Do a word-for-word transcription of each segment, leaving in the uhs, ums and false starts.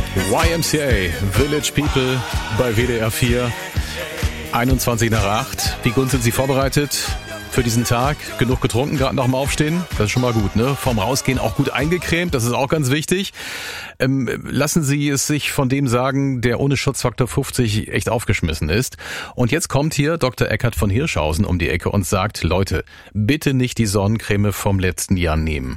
Y M C A, Village People bei W D R vier, einundzwanzig nach acht. Wie gut sind Sie vorbereitet für diesen Tag? Genug getrunken, gerade nach dem Aufstehen? Das ist schon mal gut, ne? Vorm Rausgehen auch gut eingecremt, das ist auch ganz wichtig. Ähm, lassen Sie es sich von dem sagen, der ohne Schutzfaktor fünfzig echt aufgeschmissen ist. Und jetzt kommt hier Doktor Eckhard von Hirschhausen um die Ecke und sagt, Leute, bitte nicht die Sonnencreme vom letzten Jahr nehmen.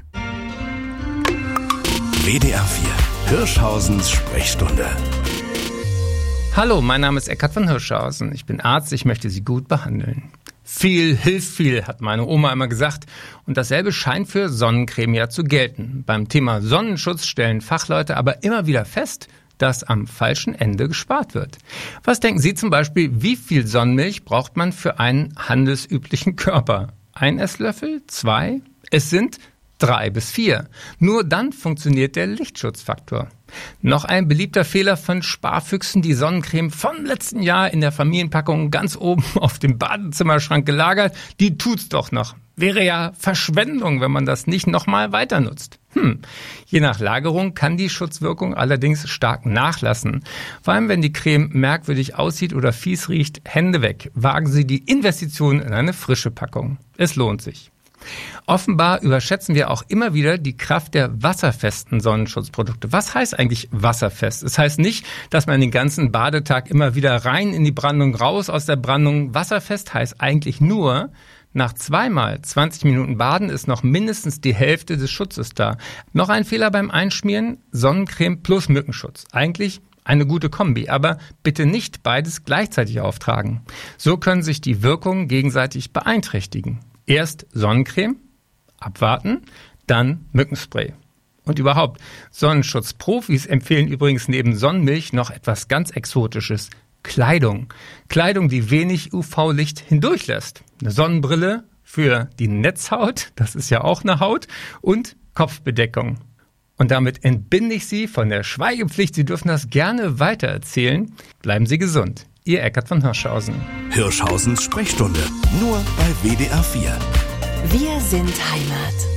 W D R vier, Hirschhausens Sprechstunde. Hallo, mein Name ist Eckhard von Hirschhausen. Ich bin Arzt, ich möchte Sie gut behandeln. Viel hilft viel, hat meine Oma immer gesagt. Und dasselbe scheint für Sonnencreme ja zu gelten. Beim Thema Sonnenschutz stellen Fachleute aber immer wieder fest, dass am falschen Ende gespart wird. Was denken Sie zum Beispiel, wie viel Sonnenmilch braucht man für einen handelsüblichen Körper? Ein Esslöffel? Zwei? Es sind drei bis vier. Nur dann funktioniert der Lichtschutzfaktor. Noch ein beliebter Fehler von Sparfüchsen, die Sonnencreme vom letzten Jahr in der Familienpackung ganz oben auf dem Badezimmerschrank gelagert. Die tut's doch noch. Wäre ja Verschwendung, wenn man das nicht nochmal weiter nutzt. Hm. Je nach Lagerung kann die Schutzwirkung allerdings stark nachlassen. Vor allem, wenn die Creme merkwürdig aussieht oder fies riecht, Hände weg. Wagen Sie die Investition in eine frische Packung. Es lohnt sich. Offenbar überschätzen wir auch immer wieder die Kraft der wasserfesten Sonnenschutzprodukte. Was heißt eigentlich wasserfest? Es heißt nicht, dass man den ganzen Badetag immer wieder rein in die Brandung, raus aus der Brandung. Wasserfest heißt eigentlich nur, nach zweimal zwanzig Minuten Baden ist noch mindestens die Hälfte des Schutzes da. Noch ein Fehler beim Einschmieren, Sonnencreme plus Mückenschutz. Eigentlich eine gute Kombi, aber bitte nicht beides gleichzeitig auftragen. So können sich die Wirkungen gegenseitig beeinträchtigen. Erst Sonnencreme, abwarten, dann Mückenspray. Und überhaupt, Sonnenschutzprofis empfehlen übrigens neben Sonnenmilch noch etwas ganz Exotisches. Kleidung. Kleidung, die wenig U V-Licht hindurchlässt. Eine Sonnenbrille für die Netzhaut, das ist ja auch eine Haut, und Kopfbedeckung. Und damit entbinde ich Sie von der Schweigepflicht. Sie dürfen das gerne weitererzählen. Bleiben Sie gesund. Ihr Eckhard von Hirschhausen. Hirschhausens Sprechstunde, nur bei W D R vier. Wir sind Heimat.